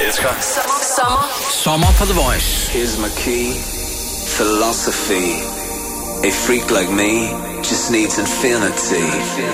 elsker. Sommer på The Voice. Here's my key, philosophy. A freak like me just needs infinity.